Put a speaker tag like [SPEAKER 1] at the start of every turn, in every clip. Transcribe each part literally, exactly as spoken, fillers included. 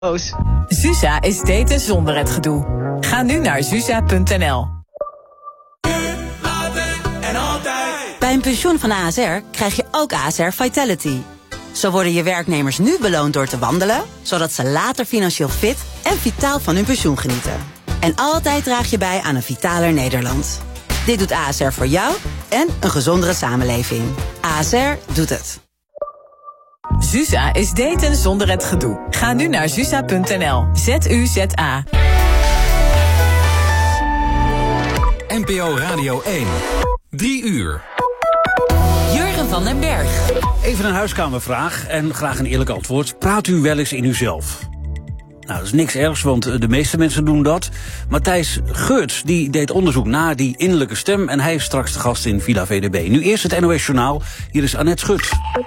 [SPEAKER 1] Zusa is daten zonder het gedoe. Ga nu naar zusa punt n l.
[SPEAKER 2] Bij een pensioen van A S R krijg je ook A S R Vitality. Zo worden je werknemers nu beloond door te wandelen, zodat ze later financieel fit en vitaal van hun pensioen genieten. En altijd draag je bij aan een vitaler Nederland. Dit doet A S R voor jou en een gezondere samenleving. A S R doet het.
[SPEAKER 1] Zusa is daten zonder het gedoe. Ga nu naar zusa punt n l. Z U Z A.
[SPEAKER 3] N P O Radio één. Drie uur.
[SPEAKER 1] Jurgen van den Berg.
[SPEAKER 4] Even een huiskamervraag en graag een eerlijk antwoord. Praat u wel eens in uzelf? Nou, dat is niks ergs, want de meeste mensen doen dat. Matthijs Geurts die deed onderzoek naar die innerlijke stem en hij is straks de gast in Villa V D B. Nu eerst het N O S Journaal. Hier is Annette Schut.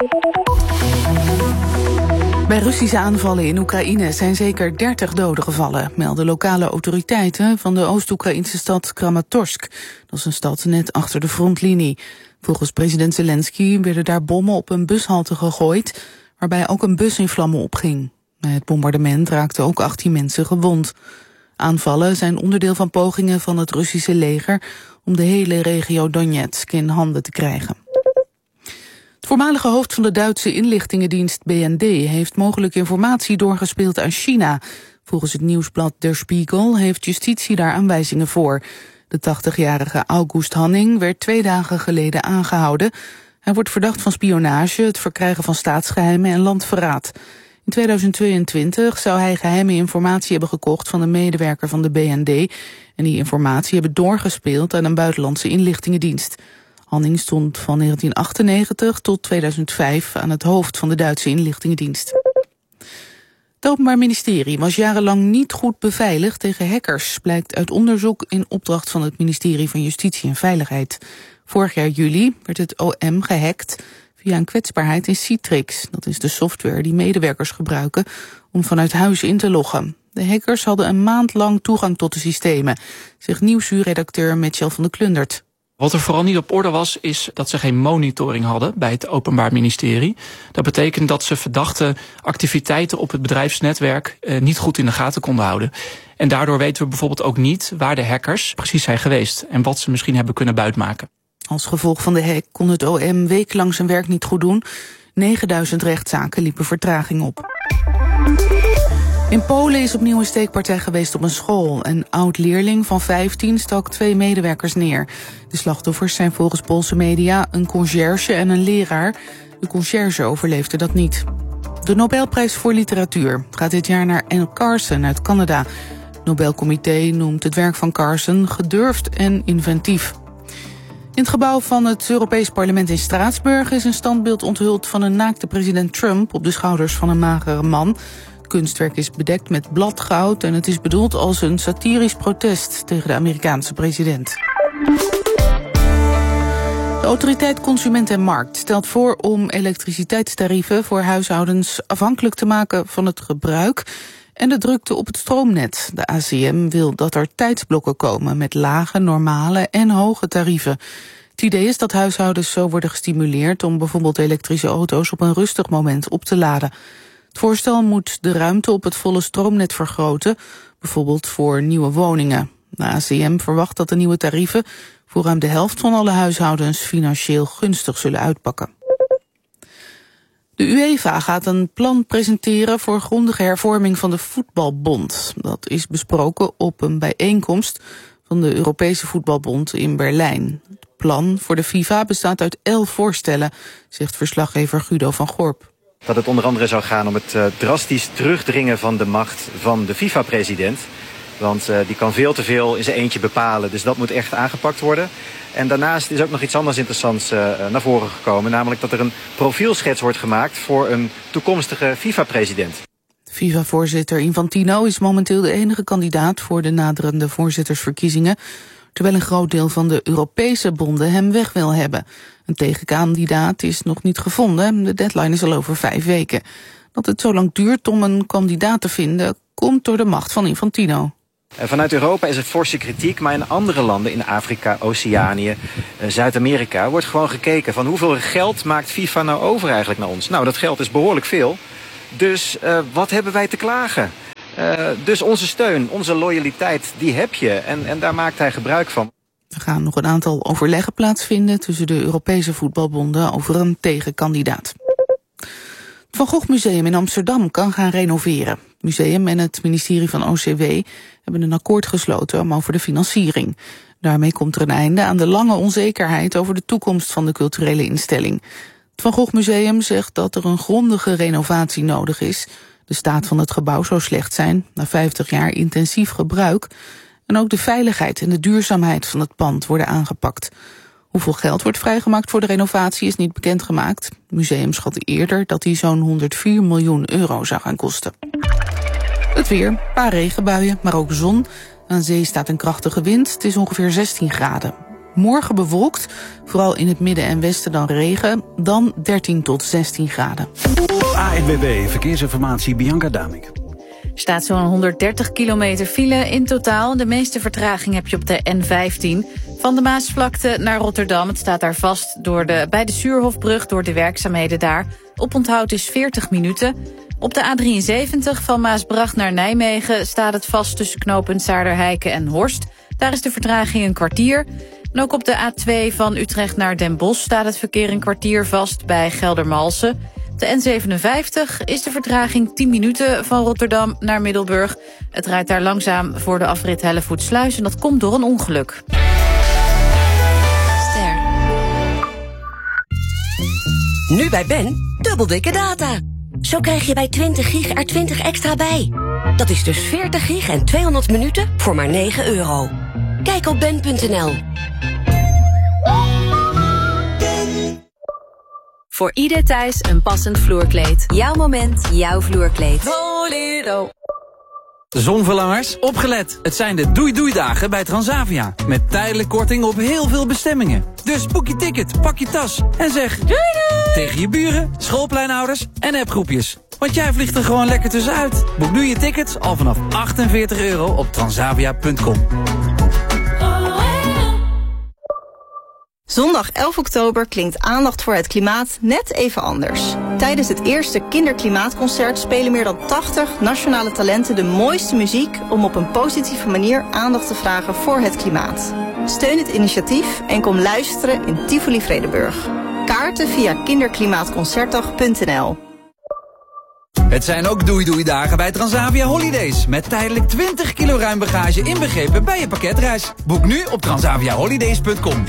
[SPEAKER 5] Bij Russische aanvallen in Oekraïne zijn zeker dertig doden gevallen, melden lokale autoriteiten van de Oost-Oekraïnse stad Kramatorsk. Dat is een stad net achter de frontlinie. Volgens president Zelensky werden daar bommen op een bushalte gegooid, waarbij ook een bus in vlammen opging. Bij het bombardement raakten ook achttien mensen gewond. Aanvallen zijn onderdeel van pogingen van het Russische leger om de hele regio Donetsk in handen te krijgen. Het voormalige hoofd van de Duitse inlichtingendienst B N D heeft mogelijk informatie doorgespeeld aan China. Volgens het nieuwsblad Der Spiegel heeft justitie daar aanwijzingen voor. De tachtigjarige August Hanning werd twee dagen geleden aangehouden. Hij wordt verdacht van spionage, het verkrijgen van staatsgeheimen en landverraad. In tweeduizend tweeëntwintig zou hij geheime informatie hebben gekocht van een medewerker van de B N D. En die informatie hebben doorgespeeld aan een buitenlandse inlichtingendienst. Hanning stond van negentien achtennegentig tot tweeduizend vijf aan het hoofd van de Duitse inlichtingendienst. Het Openbaar Ministerie was jarenlang niet goed beveiligd tegen hackers, blijkt uit onderzoek in opdracht van het ministerie van Justitie en Veiligheid. Vorig jaar juli werd het O M gehackt via een kwetsbaarheid in Citrix. Dat is de software die medewerkers gebruiken om vanuit huis in te loggen. De hackers hadden een maand lang toegang tot de systemen, zegt Nieuwsuur-redacteur Mitchell van de Klundert.
[SPEAKER 6] Wat er vooral niet op orde was, is dat ze geen monitoring hadden bij het Openbaar Ministerie. Dat betekent dat ze verdachte activiteiten op het bedrijfsnetwerk eh, niet goed in de gaten konden houden. En daardoor weten we bijvoorbeeld ook niet waar de hackers precies zijn geweest en wat ze misschien hebben kunnen buitmaken.
[SPEAKER 5] Als gevolg van de hack kon het O M wekenlang zijn werk niet goed doen. negenduizend rechtszaken liepen vertraging op. In Polen is opnieuw een steekpartij geweest op een school. Een oud-leerling van vijftien stak twee medewerkers neer. De slachtoffers zijn volgens Poolse media een conciërge en een leraar. De conciërge overleefde dat niet. De Nobelprijs voor literatuur gaat dit jaar naar Anne Carson uit Canada. Het Nobelcomité noemt het werk van Carson gedurfd en inventief. In het gebouw van het Europees Parlement in Straatsburg is een standbeeld onthuld van een naakte president Trump op de schouders van een magere man. Het kunstwerk is bedekt met bladgoud en het is bedoeld als een satirisch protest tegen de Amerikaanse president. De Autoriteit Consument en Markt stelt voor om elektriciteitstarieven voor huishoudens afhankelijk te maken van het gebruik en de drukte op het stroomnet. De A C M wil dat er tijdsblokken komen met lage, normale en hoge tarieven. Het idee is dat huishoudens zo worden gestimuleerd om bijvoorbeeld elektrische auto's op een rustig moment op te laden. Het voorstel moet de ruimte op het volle stroomnet vergroten, bijvoorbeeld voor nieuwe woningen. De A C M verwacht dat de nieuwe tarieven voor ruim de helft van alle huishoudens financieel gunstig zullen uitpakken. De UEFA gaat een plan presenteren voor grondige hervorming van de voetbalbond. Dat is besproken op een bijeenkomst van de Europese voetbalbond in Berlijn. Het plan voor de FIFA bestaat uit elf voorstellen, zegt verslaggever Guido van Gorp.
[SPEAKER 7] Dat het onder andere zou gaan om het uh, drastisch terugdringen van de macht van de FIFA-president. Want uh, die kan veel te veel in zijn eentje bepalen, dus dat moet echt aangepakt worden. En daarnaast is ook nog iets anders interessants uh, naar voren gekomen. Namelijk dat er een profielschets wordt gemaakt voor een toekomstige FIFA-president.
[SPEAKER 5] FIFA-voorzitter Infantino is momenteel de enige kandidaat voor de naderende voorzittersverkiezingen, terwijl een groot deel van de Europese bonden hem weg wil hebben. Een tegenkandidaat is nog niet gevonden. De deadline is al over vijf weken. Dat het zo lang duurt om een kandidaat te vinden, komt door de macht van Infantino.
[SPEAKER 7] Vanuit Europa is er forse kritiek, maar in andere landen, in Afrika, Oceanië, Zuid-Amerika, wordt gewoon gekeken van hoeveel geld maakt FIFA nou over eigenlijk naar ons. Nou, dat geld is behoorlijk veel. Dus uh, wat hebben wij te klagen? Uh, dus onze steun, onze loyaliteit, die heb je. En, en daar maakt hij gebruik van.
[SPEAKER 5] Er gaan nog een aantal overleggen plaatsvinden tussen de Europese voetbalbonden over een tegenkandidaat. Het Van Gogh Museum in Amsterdam kan gaan renoveren. Het museum en het ministerie van O C W hebben een akkoord gesloten over de financiering. Daarmee komt er een einde aan de lange onzekerheid over de toekomst van de culturele instelling. Het Van Gogh Museum zegt dat er een grondige renovatie nodig is. De staat van het gebouw zou slecht zijn, na vijftig jaar intensief gebruik. En ook de veiligheid en de duurzaamheid van het pand worden aangepakt. Hoeveel geld wordt vrijgemaakt voor de renovatie is niet bekendgemaakt. Het museum schatte eerder dat die zo'n honderdvier miljoen euro zou gaan kosten. Het weer, een paar regenbuien, maar ook zon. Aan zee staat een krachtige wind, het is ongeveer zestien graden. Morgen bewolkt, vooral in het midden en westen dan regen, dan dertien tot zestien graden.
[SPEAKER 4] A N W B, verkeersinformatie, Bianca Damink.
[SPEAKER 8] Er staat zo'n honderddertig kilometer file in totaal. De meeste vertraging heb je op de N vijftien. Van de Maasvlakte naar Rotterdam. Het staat daar vast door de, bij de Suurhofbrug door de werkzaamheden daar. Oponthoud is veertig minuten. Op de A drieënzeventig van Maasbracht naar Nijmegen staat het vast tussen knooppunt Saarderheiken en Horst. Daar is de vertraging een kwartier. En ook op de A twee van Utrecht naar Den Bosch staat het verkeer een kwartier vast bij Geldermalsen. De N zevenenvijftig is de vertraging tien minuten van Rotterdam naar Middelburg. Het rijdt daar langzaam voor de afrit Hellevoetsluis en dat komt door een ongeluk.
[SPEAKER 9] Ster. Nu bij Ben, dubbel dikke data. Zo krijg je bij twintig gig er twintig extra bij. Dat is dus veertig gig en tweehonderd minuten voor maar negen euro. Kijk op ben punt n l.
[SPEAKER 10] Voor ieder thuis een passend vloerkleed. Jouw moment, jouw vloerkleed.
[SPEAKER 1] Bolero.
[SPEAKER 3] Zonverlangers, opgelet. Het zijn de doei-doei-dagen bij Transavia. Met tijdelijk korting op heel veel bestemmingen. Dus boek je ticket, pak je tas en zeg doei doei tegen je buren, schoolpleinouders en appgroepjes. Want jij vliegt er gewoon lekker tussenuit. Boek nu je tickets al vanaf achtenveertig euro op transavia punt com.
[SPEAKER 11] Zondag elf oktober klinkt aandacht voor het klimaat net even anders. Tijdens het eerste Kinderklimaatconcert spelen meer dan tachtig nationale talenten de mooiste muziek om op een positieve manier aandacht te vragen voor het klimaat. Steun het initiatief en kom luisteren in Tivoli Vredenburg. Kaarten via kinderklimaatconcertdag punt n l.
[SPEAKER 3] Het zijn ook doei-doei-dagen bij Transavia Holidays. Met tijdelijk twintig kilo ruim bagage inbegrepen bij je pakketreis. Boek nu op transavia holidays punt com.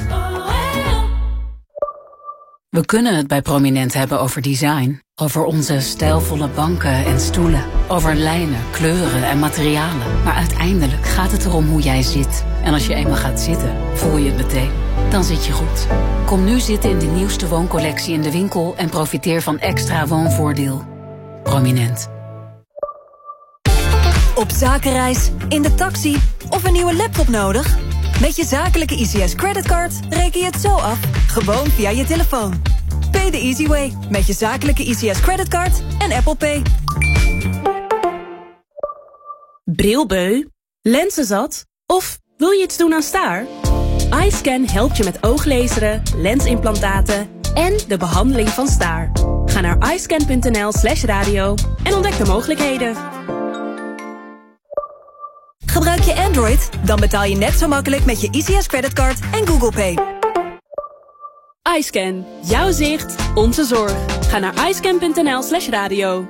[SPEAKER 2] We kunnen het bij Prominent hebben over design. Over onze stijlvolle banken en stoelen. Over lijnen, kleuren en materialen. Maar uiteindelijk gaat het erom hoe jij zit. En als je eenmaal gaat zitten, voel je het meteen. Dan zit je goed. Kom nu zitten in de nieuwste wooncollectie in de winkel en profiteer van extra woonvoordeel. Prominent.
[SPEAKER 12] Op zakenreis, in de taxi of een nieuwe laptop nodig? Met je zakelijke I C S creditcard reken je het zo af, gewoon via je telefoon. Pay the easy way met je zakelijke I C S creditcard en Apple Pay.
[SPEAKER 13] Brilbeu? Lenzenzat? Of wil je iets doen aan staar? iScan helpt je met ooglezeren, lensimplantaten en de behandeling van staar. Ga naar iscan punt n l slash radio en ontdek de mogelijkheden.
[SPEAKER 12] Gebruik je Android? Dan betaal je net zo makkelijk met je I C S creditcard en Google Pay.
[SPEAKER 13] iScan. Jouw zicht, onze zorg. Ga naar iscan punt n l slash radio.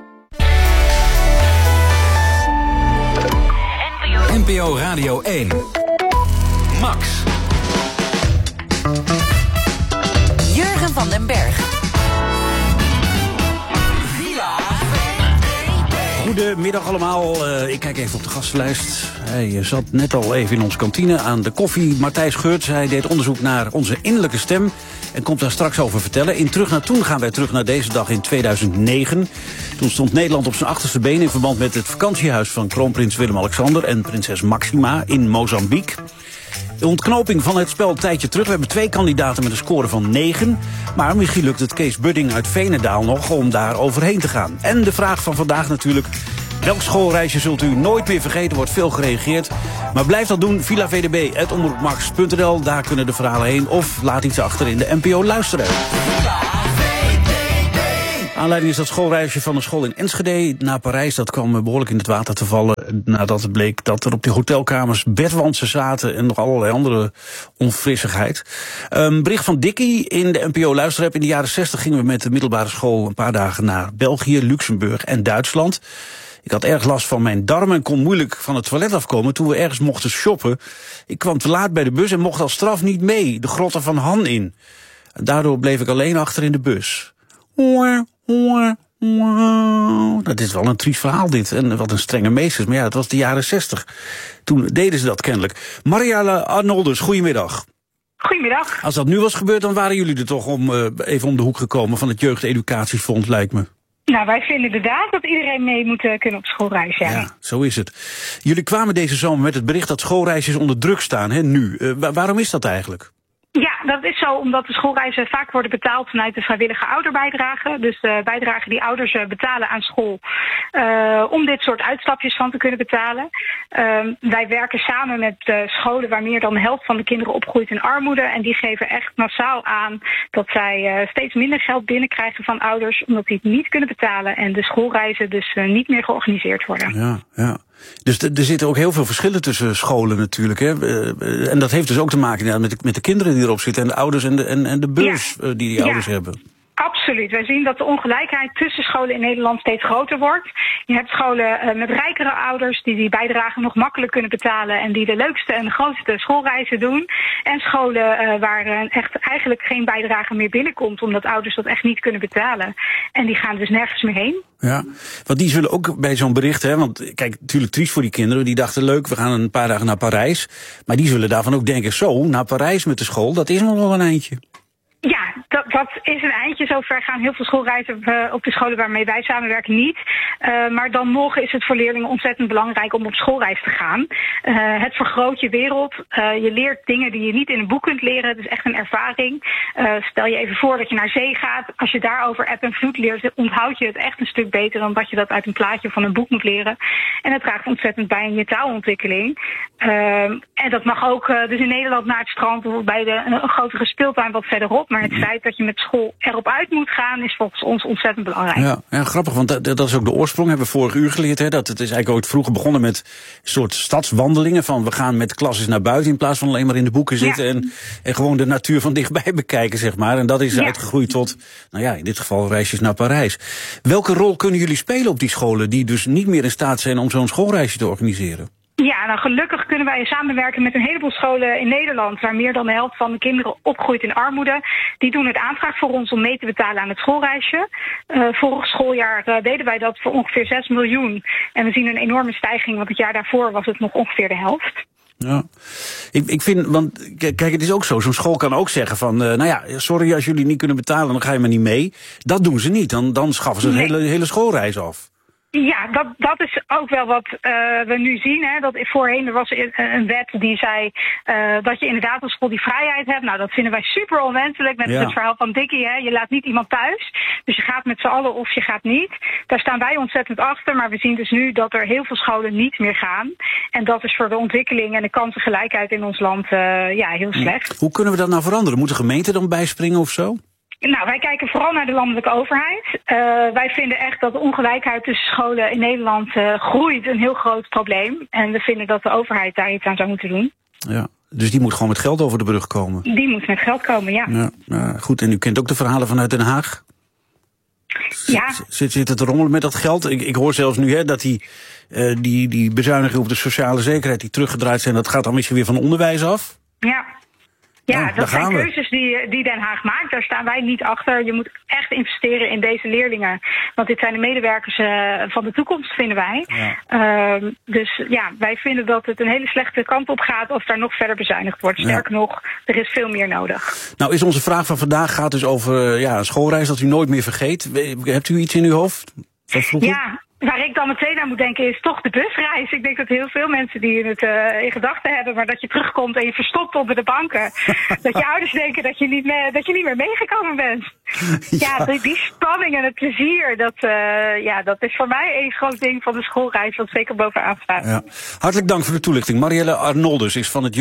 [SPEAKER 3] N P O Radio één. Max.
[SPEAKER 1] Jurgen van den Berg.
[SPEAKER 4] Goedemiddag allemaal. Uh, ik kijk even op de gastenlijst. Hij zat net al even in onze kantine aan de koffie. Matthijs Geurts, hij deed onderzoek naar onze innerlijke stem en komt daar straks over vertellen. In Terug naar Toen gaan wij terug naar deze dag in tweeduizend negen. Toen stond Nederland op zijn achterste been in verband met het vakantiehuis van kroonprins Willem-Alexander en prinses Maxima in Mozambique. De ontknoping van het spel een tijdje terug. We hebben twee kandidaten met een score van negen. Maar misschien lukt het Kees Budding uit Veenendaal nog om daar overheen te gaan. En de vraag van vandaag natuurlijk. Welk schoolreisje zult u nooit meer vergeten? Wordt veel gereageerd. Maar blijf dat doen. villa v d b apenstaartje omroepmax punt n l. Daar kunnen de verhalen heen. Of laat iets achter in de N P O luisteren. Aanleiding is dat schoolreisje van een school in Enschede naar Parijs. Dat kwam behoorlijk in het water te vallen nadat het bleek dat er op die hotelkamers bedwantsen zaten en nog allerlei andere onfrissigheid. Een bericht van Dikkie in de N P O-luisterapp. In de jaren zestig gingen we met de middelbare school een paar dagen naar België, Luxemburg en Duitsland. Ik had erg last van mijn darmen en kon moeilijk van het toilet afkomen toen we ergens mochten shoppen. Ik kwam te laat bij de bus en mocht als straf niet mee de grotten van Han in. Daardoor bleef ik alleen achter in de bus. Dat is wel een triest verhaal dit. En wat een strenge meesters. Maar ja, het was de jaren zestig. Toen deden ze dat kennelijk. Marielle Arnoldus, goedemiddag.
[SPEAKER 14] Goedemiddag.
[SPEAKER 4] Als dat nu was gebeurd, dan waren jullie er toch om, uh, even om de hoek gekomen van het Jeugdeducatiefonds, lijkt me.
[SPEAKER 14] Nou, wij vinden inderdaad dat iedereen mee moet uh, kunnen op schoolreis. Ja.
[SPEAKER 4] ja, zo is het. Jullie kwamen deze zomer met het bericht dat schoolreisjes onder druk staan, hè, nu. Uh, wa- waarom is dat eigenlijk?
[SPEAKER 14] Ja, dat is zo omdat de schoolreizen vaak worden betaald vanuit de vrijwillige ouderbijdrage. Dus de bijdrage die ouders uh, betalen aan school uh, om dit soort uitstapjes van te kunnen betalen. Uh, wij werken samen met uh, scholen waar meer dan de helft van de kinderen opgroeit in armoede. En die geven echt massaal aan dat zij uh, steeds minder geld binnenkrijgen van ouders omdat die het niet kunnen betalen. En de schoolreizen dus uh, niet meer georganiseerd worden.
[SPEAKER 4] Ja, ja. Dus er zitten ook heel veel verschillen tussen scholen natuurlijk. Hè? Uh, en dat heeft dus ook te maken ja, met, de, met de kinderen die erop zitten en de ouders en de, en, en de beurs ja. uh, die die ouders ja. hebben.
[SPEAKER 14] Absoluut. Wij zien dat de ongelijkheid tussen scholen in Nederland steeds groter wordt. Je hebt scholen uh, met rijkere ouders die die bijdrage nog makkelijk kunnen betalen en die de leukste en de grootste schoolreizen doen. En scholen uh, waar uh, echt eigenlijk geen bijdrage meer binnenkomt omdat ouders dat echt niet kunnen betalen. En die gaan dus nergens meer heen.
[SPEAKER 4] Ja, want die zullen ook bij zo'n bericht, hè, want kijk, natuurlijk triest voor die kinderen, die dachten leuk, we gaan een paar dagen naar Parijs. Maar die zullen daarvan ook denken, zo, naar Parijs met de school, dat is nog wel een eindje.
[SPEAKER 14] Ja, dat, dat is een eindje. Zover gaan heel veel schoolreizen uh, op de scholen waarmee wij samenwerken niet. Uh, maar dan nog is het voor leerlingen ontzettend belangrijk om op schoolreis te gaan. Uh, het vergroot je wereld. Uh, je leert dingen die je niet in een boek kunt leren. Het is echt een ervaring. Uh, stel je even voor dat je naar zee gaat. Als je daarover eb en vloed leert, onthoud je het echt een stuk beter dan dat je dat uit een plaatje van een boek moet leren. En het draagt ontzettend bij in je taalontwikkeling. Uh, en dat mag ook uh, dus in Nederland naar het strand of bij de, een grotere speeltuin wat verderop. Maar het feit dat je met school erop uit moet gaan is volgens ons ontzettend belangrijk.
[SPEAKER 4] Ja, ja grappig, want dat, dat is ook de oorsprong, hebben we vorig uur geleerd. Hè, dat het is eigenlijk ooit vroeger begonnen met een soort stadswandelingen. Van we gaan met klasses naar buiten in plaats van alleen maar in de boeken zitten. Ja. En, en gewoon de natuur van dichtbij bekijken, zeg maar. En dat is ja. uitgegroeid tot, nou ja, in dit geval reisjes naar Parijs. Welke rol kunnen jullie spelen op die scholen die dus niet meer in staat zijn om zo'n schoolreisje te organiseren?
[SPEAKER 14] Ja, nou gelukkig kunnen wij samenwerken met een heleboel scholen in Nederland waar meer dan de helft van de kinderen opgroeit in armoede. Die doen het aanvraag voor ons om mee te betalen aan het schoolreisje. Uh, vorig schooljaar uh, deden wij dat voor ongeveer zes miljoen. En we zien een enorme stijging, want het jaar daarvoor was het nog ongeveer de helft.
[SPEAKER 4] Ja, ik, ik vind, want kijk, het is ook zo, zo'n school kan ook zeggen van, uh, nou ja, sorry als jullie niet kunnen betalen, dan ga je maar niet mee. Dat doen ze niet, dan, dan schaffen ze een nee. hele, hele schoolreis af.
[SPEAKER 14] Ja, dat, dat is ook wel wat uh, we nu zien. Hè. Dat voorheen er was een, een wet die zei uh, dat je inderdaad op school die vrijheid hebt. Nou, dat vinden wij super onwenselijk met ja. het verhaal van Dikkie. Hè. Je laat niet iemand thuis. Dus je gaat met z'n allen of je gaat niet. Daar staan wij ontzettend achter. Maar we zien dus nu dat er heel veel scholen niet meer gaan. En dat is voor de ontwikkeling en de kansengelijkheid in ons land uh, ja, heel slecht.
[SPEAKER 4] Hoe kunnen we dat nou veranderen? Moet de gemeente dan bijspringen of zo?
[SPEAKER 14] Nou, wij kijken vooral naar de landelijke overheid. Uh, wij vinden echt dat de ongelijkheid tussen scholen in Nederland uh, groeit een heel groot probleem. En we vinden dat de overheid daar iets aan zou moeten doen.
[SPEAKER 4] Ja, dus die moet gewoon met geld over de brug komen?
[SPEAKER 14] Die moet met geld komen, ja.
[SPEAKER 4] Ja, uh, goed, en u kent ook de verhalen vanuit Den Haag?
[SPEAKER 14] Ja.
[SPEAKER 4] Zit, zit het te rommelen met dat geld? Ik, ik hoor zelfs nu hè, dat die, uh, die, die bezuinigingen op de sociale zekerheid die teruggedraaid zijn, dat gaat dan misschien weer van onderwijs af?
[SPEAKER 14] Ja. Ja,
[SPEAKER 4] nou,
[SPEAKER 14] dat zijn
[SPEAKER 4] we.
[SPEAKER 14] keuzes die, die Den Haag maakt. Daar staan wij niet achter. Je moet echt investeren in deze leerlingen. Want dit zijn de medewerkers uh, van de toekomst, vinden wij. Ja. Uh, dus ja, wij vinden dat het een hele slechte kant op gaat als daar nog verder bezuinigd wordt. Sterker ja. nog, er is veel meer nodig.
[SPEAKER 4] Nou, is onze vraag van vandaag gaat dus over uh, ja, een schoolreis dat u nooit meer vergeet. Hebt u iets in uw hoofd?
[SPEAKER 14] Ja. Waar ik dan meteen aan moet denken is toch de busreis. Ik denk dat heel veel mensen die het uh, in gedachten hebben, maar dat je terugkomt en je verstopt onder de banken. Dat je ouders denken dat je niet, mee, dat je niet meer meegekomen bent. Ja, ja die, die spanning en het plezier, dat, uh, ja, dat is voor mij een groot ding van de schoolreis, wat zeker bovenaan staat.
[SPEAKER 4] Ja. Hartelijk dank voor de toelichting. Marielle Arnoldus is van het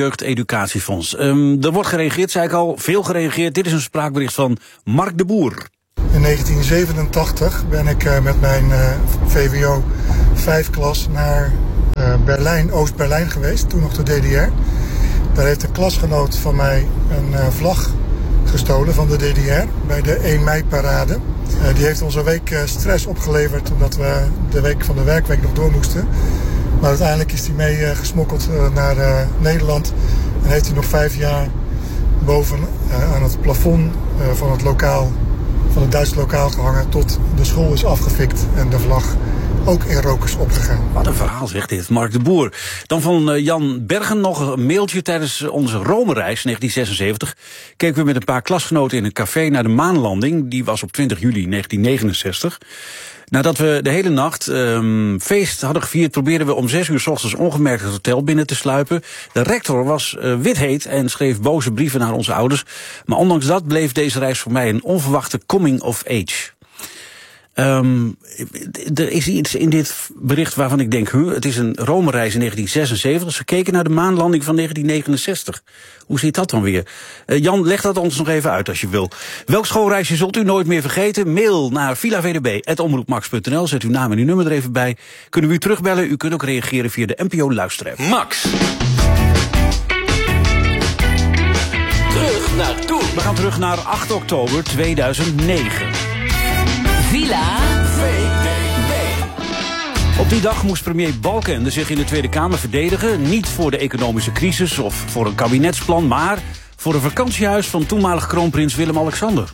[SPEAKER 4] Jeugdeducatiefonds. Um, er wordt gereageerd, zei ik al, veel gereageerd. Dit is een spraakbericht van Mark de Boer.
[SPEAKER 15] In negentien zevenentachtig ben ik uh, met mijn uh, V W O vijf klas naar uh, Berlijn, Oost-Berlijn geweest, toen nog de D D R. Daar heeft een klasgenoot van mij een uh, vlag gestolen van de D D R bij de één mei parade. Uh, die heeft ons een week uh, stress opgeleverd omdat we de week van de werkweek nog door moesten. Maar uiteindelijk is hij mee uh, gesmokkeld uh, naar uh, Nederland en heeft hij nog vijf jaar boven uh, aan het plafond uh, van het lokaal, van het Duitse lokaal gehangen tot de school is afgefikt en de vlag ook in rook is opgegaan.
[SPEAKER 4] Wat een verhaal zegt dit, Mark de Boer. Dan van uh, Jan Bergen nog een mailtje tijdens onze Rome-reis negentien zesenzeventig. Keken we met een paar klasgenoten in een café naar de maanlanding. Die was op twintig juli negentien negenenzestig. Nadat we de hele nacht um, feest hadden gevierd, probeerden we om zes uur 's ochtends ongemerkt het hotel binnen te sluipen. De rector was uh, witheet en schreef boze brieven naar onze ouders. Maar ondanks dat bleef deze reis voor mij een onverwachte coming of age. Um, er is iets in dit bericht waarvan ik denk, huh, het is een Rome-reis in negentien zesenzeventig. Ze keken naar de maanlanding van negentien negenenzestig. Hoe zit dat dan weer? Uh, Jan, leg dat ons nog even uit als je wil. Welk schoolreisje zult u nooit meer vergeten? Mail naar villa v d b apenstaartje omroepmax punt n l. Zet uw naam en uw nummer er even bij. Kunnen we u terugbellen? U kunt ook reageren via de N P O-luisterapp.
[SPEAKER 3] Max. Terug naar toen.
[SPEAKER 4] We gaan terug naar acht oktober tweeduizend negen.
[SPEAKER 1] Villa V D B.
[SPEAKER 4] Op die dag moest premier Balkenende zich in de Tweede Kamer verdedigen. Niet voor de economische crisis of voor een kabinetsplan, maar voor een vakantiehuis van toenmalig kroonprins Willem-Alexander.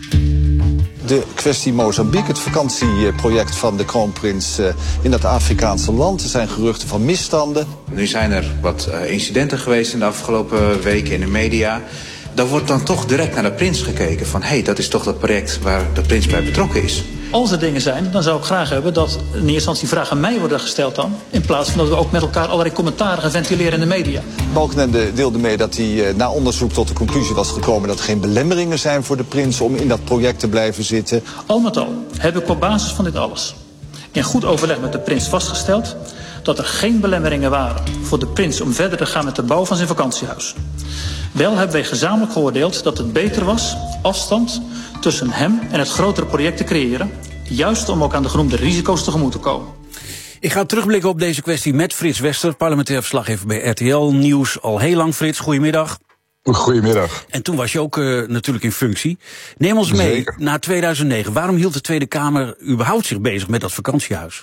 [SPEAKER 16] De kwestie Mozambique, het vakantieproject van de kroonprins in dat Afrikaanse land. Er zijn geruchten van misstanden.
[SPEAKER 17] Nu zijn er wat incidenten geweest in de afgelopen weken in de media. Daar wordt dan toch direct naar de prins gekeken van, hé, hey, dat is toch dat project waar de prins bij betrokken is.
[SPEAKER 18] Als er dingen zijn, dan zou ik graag hebben dat in eerste instantie vragen aan mij worden gesteld dan, in plaats van dat we ook met elkaar allerlei commentaren gaan ventileren in de media.
[SPEAKER 16] Balkenende deelde mee dat hij na onderzoek tot de conclusie was gekomen dat er geen belemmeringen zijn voor de prins om in dat project te blijven zitten.
[SPEAKER 18] Al met al heb ik op basis van dit alles in goed overleg met de prins vastgesteld dat er geen belemmeringen waren voor de prins om verder te gaan met de bouw van zijn vakantiehuis. Wel hebben wij gezamenlijk geoordeeld dat het beter was afstand tussen hem en het grotere project te creëren, juist om ook aan de genoemde risico's tegemoet te komen.
[SPEAKER 4] Ik ga terugblikken op deze kwestie met Frits Wester, parlementair verslaggever bij R T L Nieuws. Al heel lang, Frits, goedemiddag.
[SPEAKER 19] Goedemiddag.
[SPEAKER 4] En toen was je ook uh, natuurlijk in functie. Neem ons mee Zeker. naar tweeduizend negen. Waarom hield de Tweede Kamer überhaupt zich bezig met dat vakantiehuis?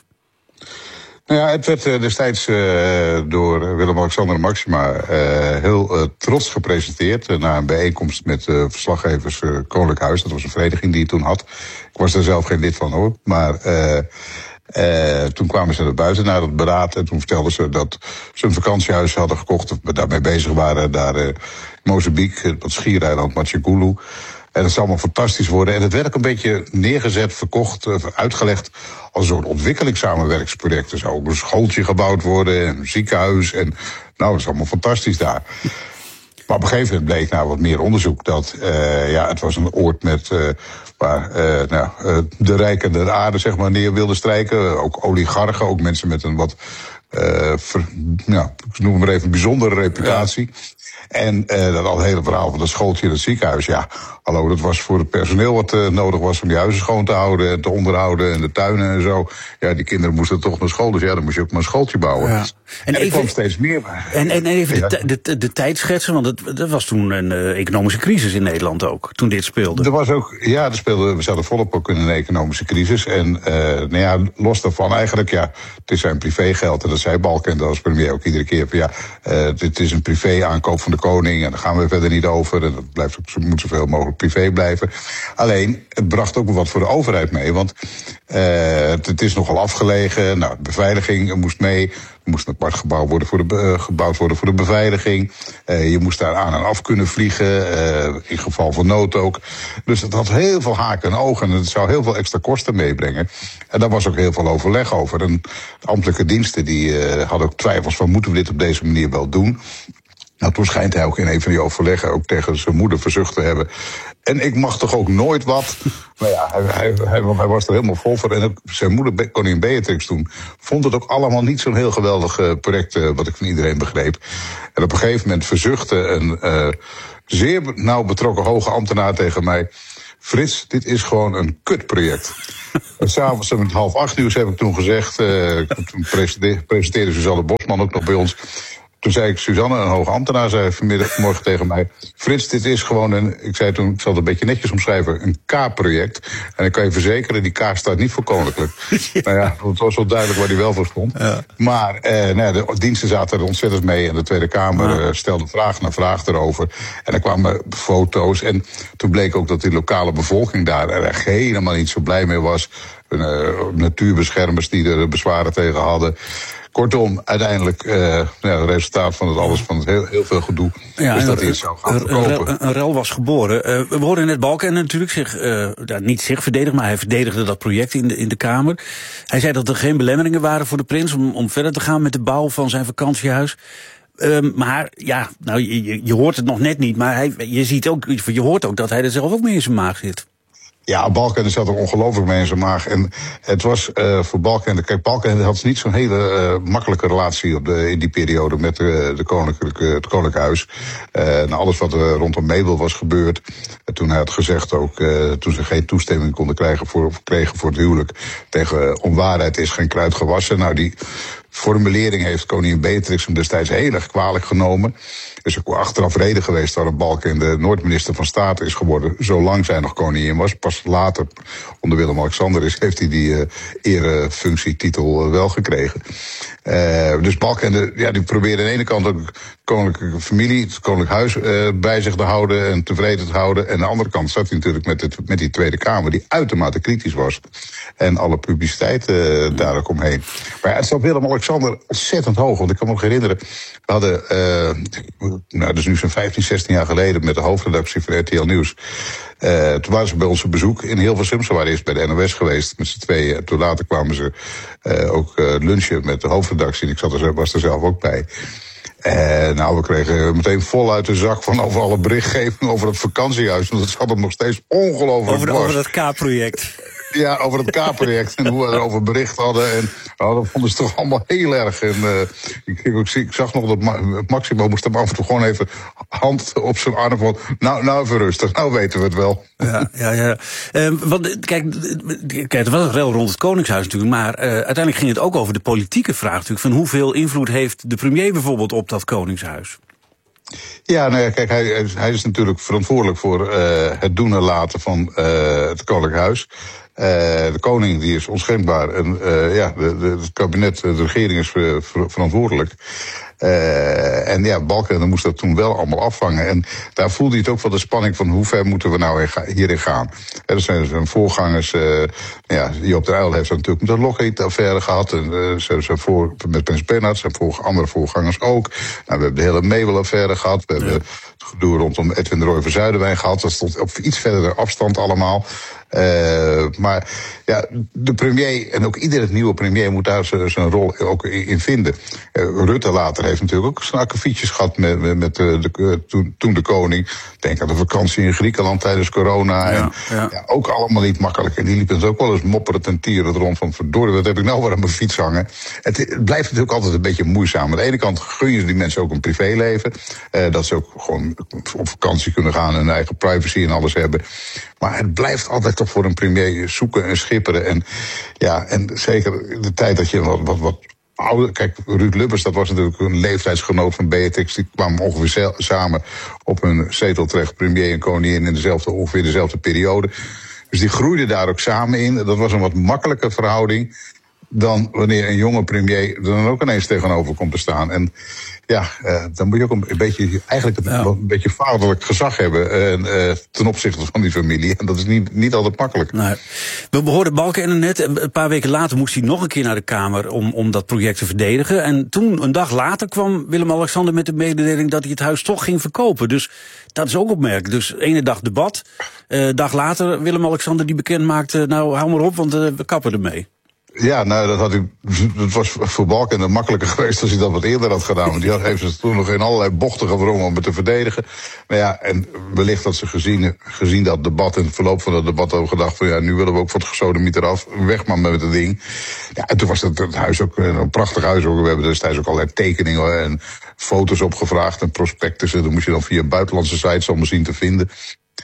[SPEAKER 19] Nou ja, het werd uh, destijds uh, door Willem-Alexander en Maxima uh, heel uh, trots gepresenteerd. Uh, na een bijeenkomst met uh, verslaggevers uh, Koninklijk Huis. Dat was een vereniging die hij toen had. Ik was daar zelf geen lid van hoor. Maar uh, uh, toen kwamen ze naar buiten naar het beraad. En toen vertelden ze dat ze een vakantiehuis hadden gekocht. Of daarmee bezig waren daar uh, in Mozambique, het schiereiland Machigulu. En het zou allemaal fantastisch worden. En het werd ook een beetje neergezet, verkocht, uitgelegd als een soort ontwikkelingssamenwerksproject. Er zou ook een schooltje gebouwd worden, en een ziekenhuis. En nou, dat is allemaal fantastisch daar. Maar op een gegeven moment bleek na wat meer onderzoek dat uh, ja, het was een oord met uh, waar uh, nou, uh, de rijken de aarde zeg maar neer wilden strijken. Ook oligarchen, ook mensen met een wat, uh, ver, nou, ik noem het maar even, een bijzondere reputatie. Ja. En uh, dat al het hele verhaal van dat schooltje in het ziekenhuis. Ja, hallo, dat was voor het personeel wat uh, nodig was om die huizen schoon te houden en te onderhouden en de tuinen en zo. Ja, die kinderen moesten toch naar school, dus ja, dan moest je ook maar een schooltje bouwen. Ja. En, en even, er kwam steeds meer bij.
[SPEAKER 4] En, en even ja. de, de, de, de tijd schetsen, want het, er was toen een uh, economische crisis in Nederland ook, toen dit speelde.
[SPEAKER 19] Er was ook, ja, er speelde, we zaten volop ook in een economische crisis. En uh, nou ja, los daarvan eigenlijk, ja, het is zijn privégeld. En dat zei Balkenende als premier ook iedere keer van ja, uh, dit is een privé-aankoop van de koning en daar gaan we verder niet over. En dat blijft ook, moet zoveel mogelijk privé blijven. Alleen, het bracht ook wat voor de overheid mee, want uh, het, het is nogal afgelegen. Nou, de beveiliging moest mee. Er moest een apart gebouw worden voor de, uh, gebouwd worden voor de beveiliging. Uh, je moest daar aan en af kunnen vliegen, uh, in geval van nood ook. Dus het had heel veel haken en ogen en het zou heel veel extra kosten meebrengen. En daar was ook heel veel overleg over. En de ambtelijke diensten die uh, hadden ook twijfels van moeten we dit op deze manier wel doen. Nou, toen schijnt hij ook in een van die overleggen ook tegen zijn moeder verzucht te hebben. En ik mag toch ook nooit wat. Maar ja, hij, hij, hij, hij was er helemaal vol voor. En ook zijn moeder, koningin Beatrix toen, vond het ook allemaal niet zo'n heel geweldig uh, project, uh, wat ik van iedereen begreep. En op een gegeven moment verzuchtte een uh, zeer nauw betrokken hoge ambtenaar tegen mij Frits, dit is gewoon een kutproject. S'avonds om half acht uur heb ik toen gezegd, uh, toen presenteerde, presenteerde Suzanne Bosman ook nog bij ons. Toen zei ik, Suzanne, een hoge ambtenaar, zei vanmiddag vanmorgen tegen mij, Frits, dit is gewoon een, ik zei toen, ik zal het een beetje netjes omschrijven, een K-project. En ik kan je verzekeren, die K staat niet voor koninklijk. Ja. Nou ja, het was wel duidelijk waar die wel voor stond. Ja. Maar eh, nou, de diensten zaten er ontzettend mee en de Tweede Kamer ja. uh, stelde vraag na vraag erover. En er kwamen foto's en toen bleek ook dat die lokale bevolking daar er echt helemaal niet zo blij mee was. Uh, natuurbeschermers die er bezwaren tegen hadden. Kortom, uiteindelijk uh, ja, het resultaat van het alles, van het heel, heel veel gedoe, ja, is dat hij het zou gaan verkopen.
[SPEAKER 4] Een, een rel was geboren. Uh, we hoorden net Balkenende natuurlijk zich, uh, ja, niet zich verdedigen, maar hij verdedigde dat project in de, in de Kamer. Hij zei dat er geen belemmeringen waren voor de prins om, om verder te gaan met de bouw van zijn vakantiehuis. Um, maar ja, nou, je, je hoort het nog net niet, maar hij, je ziet ook, je hoort ook dat hij er zelf ook mee in zijn maag zit.
[SPEAKER 19] Ja, Balkenende zat er ongelooflijk mee in zijn maag. En het was uh, voor Balkenende... Kijk, Balkenende had niet zo'n hele uh, makkelijke relatie op de, in die periode met uh, de koninklijke, het Koninklijk Huis. Uh, nou, alles wat uh, rondom Mabel was gebeurd. En toen hij had gezegd ook, uh, toen ze geen toestemming konden krijgen voor, kregen voor het huwelijk. Tegen uh, onwaarheid is geen kruid gewassen. Nou, die formulering heeft koningin Beatrix hem destijds heel erg kwalijk genomen. Is ook achteraf reden geweest waarom Balkenende nooit minister van Staat is geworden, zolang zij nog koningin was. Pas later, onder Willem-Alexander is, heeft hij die uh, erefunctietitel uh, wel gekregen. Uh, dus Balkenende, ja, die probeerde aan de ene kant ook de koninklijke familie, het koninklijk huis uh, bij zich te houden en tevreden te houden. En aan de andere kant zat hij natuurlijk met, het, met die Tweede Kamer, die uitermate kritisch was. En alle publiciteit uh, daar ook omheen. Maar ja, het zat Willem-Alexander ontzettend hoog. Want ik kan me nog herinneren, we hadden, uh, nou, dat is nu zo'n vijftien, zestien jaar geleden, met de hoofdredactie van R T L Nieuws. Uh, toen waren ze bij ons op bezoek in Hilversum. Ze waren eerst bij de N O S geweest met z'n tweeën. Toen later kwamen ze uh, ook uh, lunchen met de hoofdredactie. En ik zat er, was er zelf ook bij. En nou, we kregen meteen vol uit de zak van over alle berichtgeving over het vakantiehuis. Want het zat hem nog steeds ongelooflijk
[SPEAKER 4] over, over dat K-project.
[SPEAKER 19] Ja, over het K-project en hoe we erover bericht hadden. En nou, dat vonden ze toch allemaal heel erg. En uh, ik, ik, ik zag nog dat Ma- Maximo moest hem af en toe gewoon even hand op zijn arm van, nou, nou even rustig, nou weten we het wel.
[SPEAKER 4] Ja, ja, ja. Uh, want kijk, kijk, er was een rel rond het Koningshuis natuurlijk, maar uh, uiteindelijk ging het ook over de politieke vraag natuurlijk, van hoeveel invloed heeft de premier bijvoorbeeld op dat Koningshuis?
[SPEAKER 19] Ja, nou ja, kijk, hij, hij is natuurlijk verantwoordelijk voor uh, het doen en laten van uh, het Koninklijk Huis. Uh, de koning die is onschendbaar en uh, ja, de, de, het kabinet, de regering is ver, ver, verantwoordelijk. Uh, en ja, Balkenende moest dat toen wel allemaal afvangen. En daar voelde hij het ook wel de spanning van hoe ver moeten we nou hierin gaan. Er zijn zijn voorgangers, uh, ja, Joop der Uyl heeft natuurlijk met de Lockheed-affaire gehad. En uh, zijn voor, met Prins Bernhard, zijn voor, andere voorgangers ook. Nou, we hebben de hele Mabel-affaire gehad. We ja. hebben het gedoe rondom Edwin de Rooij van Zuiderwijn gehad. Dat stond op iets verdere afstand allemaal. Uh, maar ja, de premier en ook iedere nieuwe premier moet daar zijn rol ook in vinden. Uh, Rutte later heeft natuurlijk ook zijn akkefietjes gehad met, met, met de, de, toen, toen de koning. Denk aan de vakantie in Griekenland tijdens corona. Ja, en, ja. Ja, ook allemaal niet makkelijk. En die liepen ook wel eens mopperend en tierend rond van verdorie, wat heb ik nou weer aan mijn fiets hangen. Het, het blijft natuurlijk altijd een beetje moeizaam. Aan de ene kant gun je die mensen ook een privéleven. Uh, dat ze ook gewoon op vakantie kunnen gaan en hun eigen privacy en alles hebben. Maar het blijft altijd toch voor een premier zoeken en schipperen. En ja, en zeker de tijd dat je wat, wat, wat ouder. Kijk, Ruud Lubbers, dat was natuurlijk een leeftijdsgenoot van Beatrix. Die kwamen ongeveer samen op hun zetel terecht, premier en koningin, in dezelfde, ongeveer dezelfde periode. Dus die groeiden daar ook samen in. Dat was een wat makkelijke verhouding dan wanneer een jonge premier er dan ook ineens tegenover komt te staan. En ja, uh, dan moet je ook een beetje, eigenlijk een, ja. een beetje vaderlijk gezag hebben uh, uh, ten opzichte van die familie. En dat is niet, niet altijd makkelijk.
[SPEAKER 4] Nee. We hoorden Balkenende net, een paar weken later moest hij nog een keer naar de Kamer om, om dat project te verdedigen. En toen, een dag later, kwam Willem-Alexander met de mededeling dat hij het huis toch ging verkopen. Dus dat is ook opmerkelijk. Dus ene dag debat, uh, dag later Willem-Alexander die bekend maakte, nou hou maar op, want uh, we kappen ermee.
[SPEAKER 19] Ja, nou, dat, had ik, dat was voor Balkenende makkelijker geweest als hij dat wat eerder had gedaan. Want die had, heeft ze toen nog in allerlei bochten gewrongen om het te verdedigen. Maar ja, en wellicht dat ze gezien, gezien dat debat en het verloop van dat debat ook gedacht van ja, nu willen we ook van het gesodemieter af, weg maar met het ding. Ja, en toen was het, het huis ook een prachtig huis ook. We hebben destijds ook allerlei tekeningen en foto's opgevraagd en prospectussen. Dat moest je dan via buitenlandse sites allemaal zien te vinden.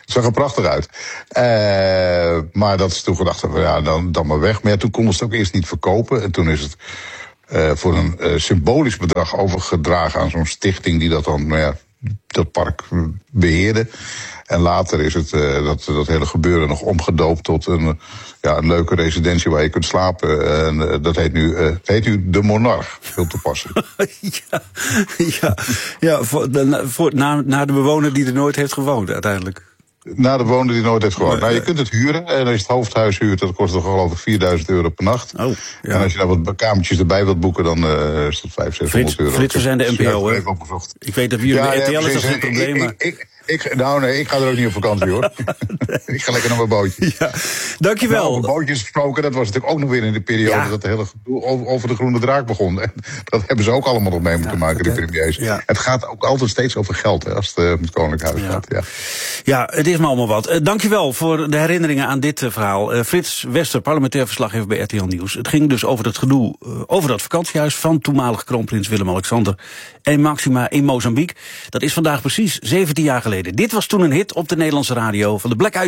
[SPEAKER 19] Het zag er prachtig uit. Uh, maar dat is toen gedacht, van, ja, dan, dan maar weg. Maar ja, toen konden ze het ook eerst niet verkopen. En toen is het uh, voor een uh, symbolisch bedrag overgedragen aan zo'n stichting die dat dan, nou ja, dat park beheerde. En later is het, uh, dat, dat hele gebeuren nog omgedoopt tot een, ja, een leuke residentie waar je kunt slapen. En uh, dat heet nu, uh, het heet nu De Monarch, heel toepasselijk.
[SPEAKER 4] ja, ja, ja voor, voor, na, na de bewoner die er nooit heeft gewoond uiteindelijk.
[SPEAKER 19] Na de bewoner die nooit heeft gewoond. Nou, je kunt het huren. En als je het hoofdhuis huurt, dat kost toch geloof ik vierduizend euro per nacht.
[SPEAKER 4] Oh, ja.
[SPEAKER 19] En als je daar wat kamertjes erbij wilt boeken, dan uh, is dat vijfhonderd, zeshonderd euro.
[SPEAKER 4] Frits, we zijn de N P O, hè? Ik weet dat jullie
[SPEAKER 19] ja,
[SPEAKER 4] de R T L
[SPEAKER 19] ja,
[SPEAKER 4] is, dat geen probleem.
[SPEAKER 19] Ik, ik, ik, ik, nou nee, ik ga er ook niet op vakantie, hoor. Ik ga lekker naar mijn bootje.
[SPEAKER 4] Ja, dankjewel.
[SPEAKER 19] Nou, over bootjes gesproken, dat was natuurlijk ook nog weer in de periode ja. dat de hele gedoe over de Groene Draak begon. En dat hebben ze ook allemaal nog mee moeten ja, maken, die premiers. Ja. Het gaat ook altijd steeds over geld, hè, als het uh, om het Koninklijk Huis ja. gaat. Ja.
[SPEAKER 4] ja, het is me allemaal wat. Uh, dankjewel voor de herinneringen aan dit uh, verhaal. Uh, Frits Wester, parlementair verslaggever bij R T L Nieuws. Het ging dus over het gedoe uh, over dat vakantiehuis van toenmalig kroonprins Willem-Alexander en Maxima in Mozambique. Dat is vandaag precies zeventien jaar geleden. Dit was toen een hit op de Nederlandse radio van de Black Eyed